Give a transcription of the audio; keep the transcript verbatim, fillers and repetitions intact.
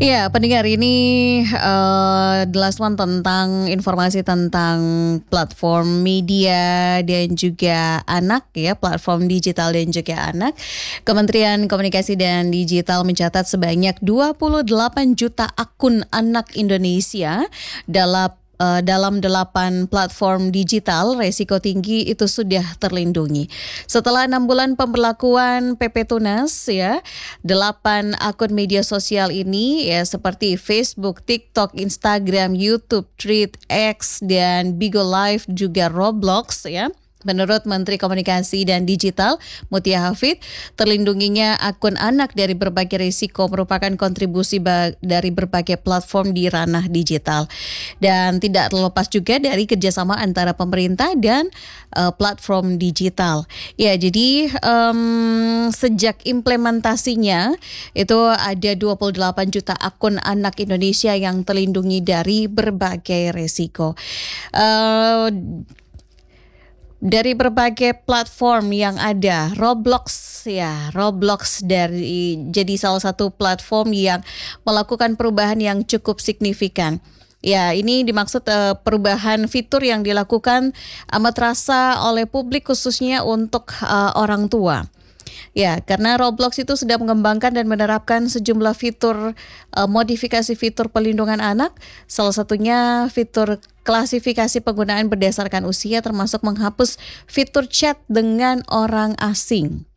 Iya, pendengar ini eh Delaswan tentang informasi tentang platform media dan juga anak ya, platform digital dan juga anak. Kementerian Komunikasi dan Digital mencatat sebanyak dua puluh delapan juta akun anak Indonesia dalam eh, dalam delapan platform digital resiko tinggi itu sudah terlindungi. Setelah enam bulan pemberlakuan P P Tunas ya, delapan akun media sosial ini ya seperti Facebook, TikTok, Instagram, YouTube, Threads, X, dan Bigo Live juga Roblox ya. Menurut Menteri Komunikasi dan Digital, Mutia Hafid, terlindunginya akun anak dari berbagai risiko merupakan kontribusi ba- dari berbagai platform di ranah digital. Dan tidak terlepas juga dari kerjasama antara pemerintah dan uh, platform digital. Ya, jadi um, sejak implementasinya itu ada dua puluh delapan juta akun anak Indonesia yang terlindungi dari berbagai risiko. Uh, Dari berbagai platform yang ada, Roblox ya, Roblox dari jadi salah satu platform yang melakukan perubahan yang cukup signifikan. Ya, ini dimaksud uh, perubahan fitur yang dilakukan amat terasa oleh publik khususnya untuk uh, orang tua. Ya, karena Roblox itu sudah mengembangkan dan menerapkan sejumlah fitur uh, modifikasi fitur pelindungan anak, salah satunya fitur klasifikasi penggunaan berdasarkan usia termasuk menghapus fitur chat dengan orang asing.